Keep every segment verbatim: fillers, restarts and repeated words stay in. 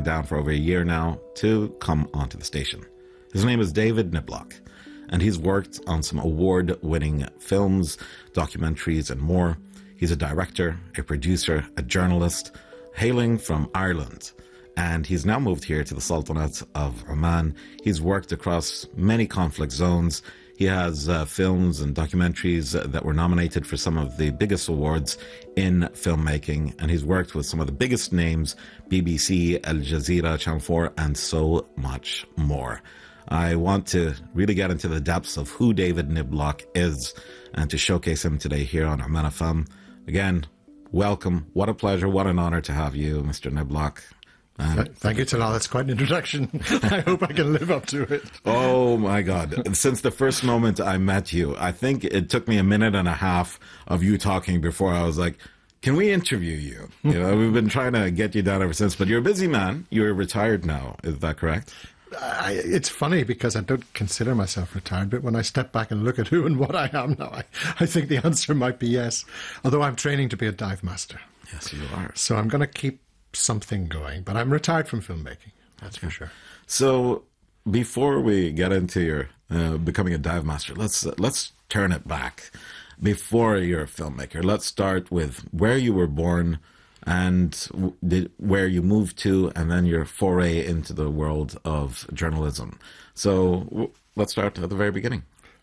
down for over a year now to come onto the station. His name is David Niblock, and he's worked on some award-winning films, documentaries, and more. He's a director, a producer, a journalist, hailing from Ireland. And he's now moved here to the Sultanate of Oman. He's worked across many conflict zones. He has uh, films and documentaries that were nominated for some of the biggest awards in filmmaking. And he's worked with some of the biggest names, B B C, Al Jazeera, Channel four, and so much more. I want to really get into the depths of who David Niblock is and to showcase him today here on Oman F M. Again, welcome. What a pleasure. What an honor to have you, Mister Niblock. Um, Thank you, Talal. That's quite an introduction. I hope I can live up to it. Oh, my God. Since the first moment I met you, I think it took me a minute and a half of you talking before I was like, can we interview you? You know, we've been trying to get you down ever since, but you're a busy man. You're retired now. Is that correct? I, it's funny because I don't consider myself retired, but when I step back and look at who and what I am now, I, I think the answer might be yes, although I'm training to be a dive master. Yes, you are. So I'm going to keep something going, but I'm retired from filmmaking, that's for sure. So before we get into your uh, becoming a dive master, let's uh, let's turn it back. Before you're a filmmaker, let's start with where you were born and w- did, where you moved to, and then your foray into the world of journalism. So w- let's start at the very beginning.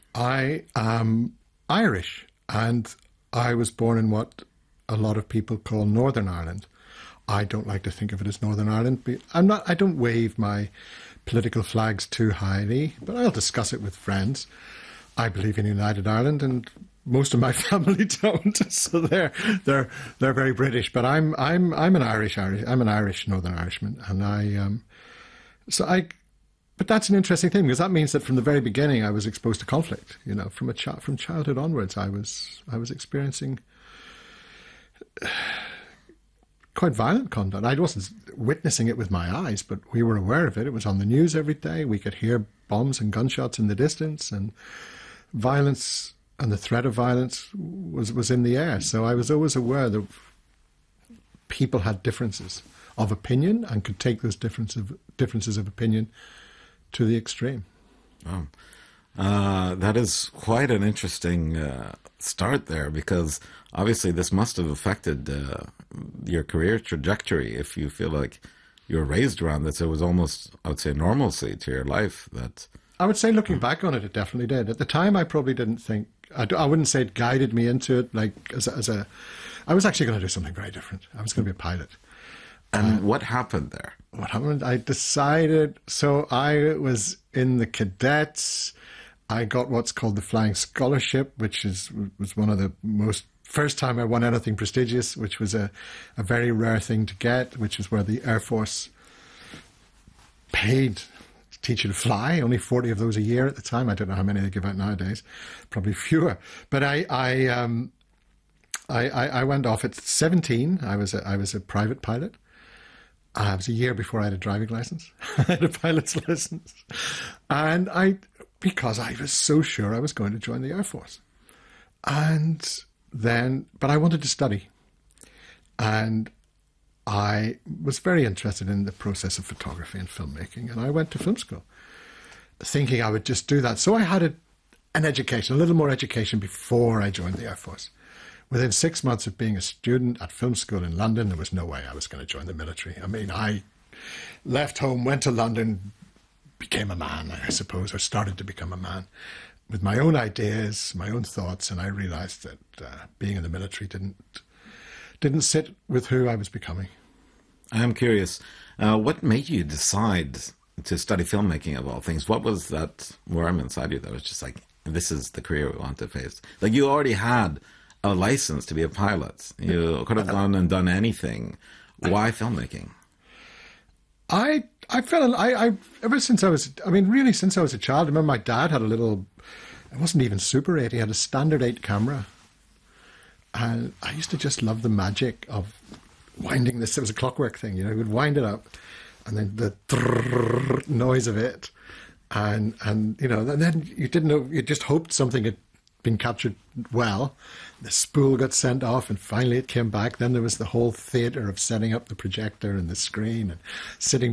I am Irish, and I was born in what a lot of people call Northern Ireland. I don't like to think of it as Northern Ireland. But I'm not. I don't wave my political flags too highly, but I'll discuss it with friends. I believe in United Ireland, and most of my family don't. So they're they're they're very British. But I'm I'm I'm an Irish Irish. I'm an Irish Northern Irishman, and I um. So I. But that's an interesting thing because that means that from the very beginning I was exposed to conflict. You know, from a chi- from childhood onwards, I was I was experiencing quite violent conduct. I wasn't witnessing it with my eyes, but we were aware of it. It was on the news every day. We could hear bombs and gunshots in the distance, and violence and the threat of violence was, was in the air. So I was always aware that people had differences of opinion and could take those difference of, differences of opinion to the extreme. Oh. Uh, that is quite an interesting uh, start there, because obviously this must have affected uh, your career trajectory. If you feel like you were raised around this, it was almost, I would say, normalcy to your life. That I would say, looking back on it, it definitely did. At the time, I probably didn't think, I, I wouldn't say it guided me into it, like as a, as a, I was actually going to do something very different. I was going to be a pilot. And uh, what happened there? What happened? I decided, so I was in the cadets. I got what's called the Flying Scholarship, which is was one of the most, first time I won anything prestigious, which was a, a very rare thing to get, which is where the Air Force paid to teach you to fly. Only forty of those a year at the time. I don't know how many they give out nowadays. Probably fewer. But I I um I, I, I went off at seventeen. I was a, I was a private pilot. Uh, it was a year before I had a driving license. I had a pilot's license. And I, because I was so sure I was going to join the Air Force. And then, but I wanted to study. And I was very interested in the process of photography and filmmaking. And I went to film school thinking I would just do that. So I had a, an education, a little more education before I joined the Air Force. Within six months of being a student at film school in London, there was no way I was going to join the military. I mean, I left home, went to London, became a man, I suppose, or started to become a man with my own ideas, my own thoughts, and I realized that uh, being in the military didn't didn't sit with who I was becoming. I'm curious, uh, what made you decide to study filmmaking of all things? What was that worm inside you that was just like, this is the career we want to face? Like, you already had a license to be a pilot. You could have gone and done anything. Why filmmaking? I I fell. I, I ever since I was. I mean, really, since I was a child. I remember my dad had a little. It wasn't even Super eight. He had a standard eight camera, and I used to just love the magic of winding this. It was a clockwork thing, you know. He would wind it up, and then the noise of it, and and you know, and then you didn't know. You just hoped something had been captured well. The spool got sent off and finally it came back. Then there was the whole theatre of setting up the projector and the screen and sitting